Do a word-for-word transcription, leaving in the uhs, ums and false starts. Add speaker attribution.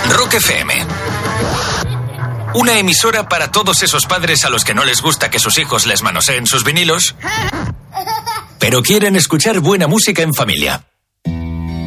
Speaker 1: Rock F M. Una emisora para todos esos padres a los que no les gusta que sus hijos les manoseen sus vinilos, pero quieren escuchar buena música en familia.